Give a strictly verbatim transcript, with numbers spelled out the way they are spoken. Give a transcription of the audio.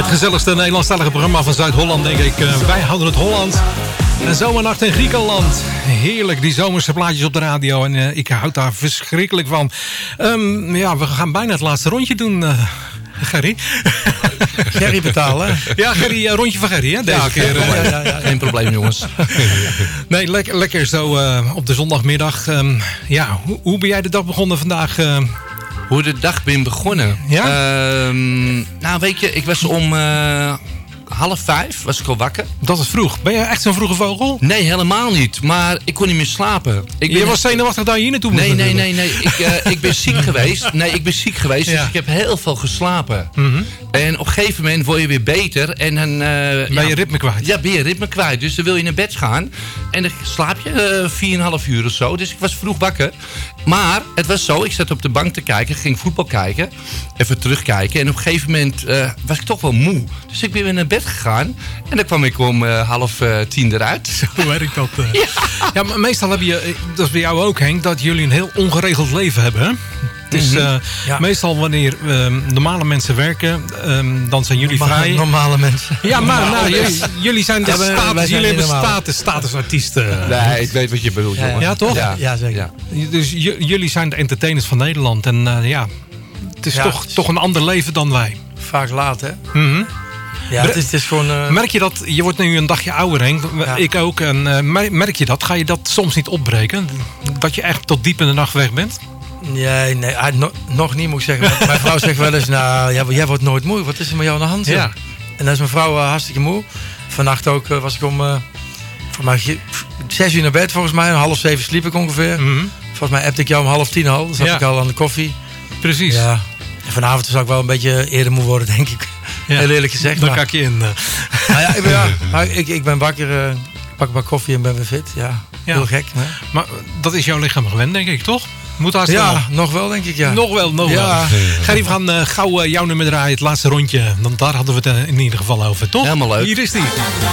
Het gezelligste Nederlandstalige programma van Zuid-Holland, denk ik. Uh, wij houden het Holland. En zomernacht in Griekenland. Heerlijk, die zomerse plaatjes op de radio. En uh, ik houd daar verschrikkelijk van. Um, ja, we gaan bijna het laatste rondje doen, uh, Gerry. Gerry betalen. Ja, Gerry, uh, rondje van Gerry, hè, deze ja, keer. Uh, ja, ja, ja. Geen probleem, jongens. Nee, lekker, lekker zo uh, op de zondagmiddag. Um, ja, hoe, hoe ben jij de dag begonnen vandaag? Uh, Hoe de dag ben begonnen? Ja? Uh, nou, weet je, ik was om uh, half vijf was ik al wakker. Dat is vroeg. Ben je echt zo'n vroege vogel? Nee, helemaal niet. Maar ik kon niet meer slapen. Ik ben je was zenuwachtig dat je hier naartoe moest. Nee, nee, nee, nee. Ik, uh, ik ben ziek geweest. Nee, ik ben ziek geweest. Ja. Dus ik heb heel veel geslapen. Mm-hmm. En op een gegeven moment word je weer beter. En dan... Uh, ben ja, je ritme kwijt? Ja, ben je ritme kwijt. Dus dan wil je naar bed gaan. En dan slaap je uh, vier en een half uur of zo. Dus ik was vroeg wakker. Maar het was zo. Ik zat op de bank te kijken. Ging voetbal kijken. Even terugkijken. En op een gegeven moment uh, was ik toch wel moe. Dus ik ben weer naar bed gegaan. En dan kwam ik om uh, half uh, tien eruit. Hoe werkt dat? Uh? Ja. Ja, maar meestal heb je, dat is bij jou ook, Henk, dat jullie een heel ongeregeld leven hebben, hè? Het is uh, ja. meestal wanneer uh, normale mensen werken, um, dan zijn jullie normale, vrij. Normale mensen. Ja, maar nou, jullie, jullie zijn de ja, status, wij zijn jullie hebben normaal. status, statusartiesten. Nee, ik weet wat je bedoelt, jongen. Ja, ja toch? Ja, ja zeker. Ja. Dus j- jullie zijn de entertainers van Nederland. En uh, ja, het is ja, toch, het is toch een ander leven dan wij. Vaak laat, hè? Mm-hmm. Ja, het is, het is gewoon... Uh... Merk je dat, je wordt nu een dagje ouder, Henk, ja. Ik ook. En uh, merk je dat? Ga je dat soms niet opbreken? Dat je echt tot diep in de nacht weg bent? Nee, nee no, nog niet moet ik zeggen. Mijn vrouw zegt wel eens, nou, jij, jij wordt nooit moe. Wat is er met jou aan de hand? Ja. En dan is mijn vrouw uh, hartstikke moe. Vannacht ook uh, was ik om uh, voor mij, zes uur naar bed volgens mij. Om half zeven sliep ik ongeveer. Mm-hmm. Volgens mij appte ik jou om half tien al. Dan zat ja. ik al aan de koffie. Precies. Ja. En vanavond zou ik wel een beetje eerder moe worden, denk ik. Ja. Heel eerlijk gezegd. Dan maar... kak je in. Uh. Nou ja, ik ben, ja, maar ik, ik ben wakker, uh, pak een bak koffie en ben weer fit. Ja, ja. Heel gek. Hè? Maar dat is jouw lichaam gewend, denk ik, toch? Moet haast ja, wel. nog wel, denk ik, ja. Nog wel, nog ja. wel. Gerry, we gaan uh, gauw uh, jouw nummer draaien, het laatste rondje. Want daar hadden we het uh, in ieder geval over, toch? Helemaal leuk. Hier is die.